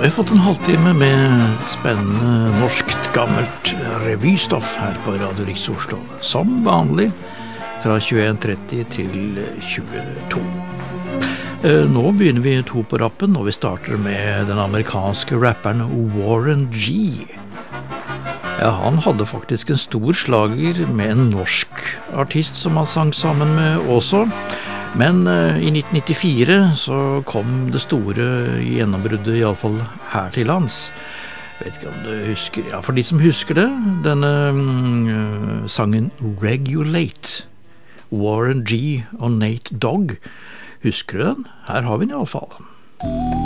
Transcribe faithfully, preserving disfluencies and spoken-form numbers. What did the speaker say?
Vi har fått en halvtime med spennende norskt gammelt revystoff her på Radio Riks Oslo. Som vanlig fra tjueen tretti til tjueto. Nå begynner vi to på rappen, og vi starter med den amerikanske rapperen Warren G. Ja, han hadde faktisk en stor slager med en norsk artist som han sang sammen med også. Men uh, i nitten nittifire så kom det store gjennombruddet, i alle fall her til lands. Jeg vet ikke om du husker, ja, for de som husker det, denne um, sangen Regulate, Warren G og Nate Dogg. Husker du den? Her har vi den i alle fall.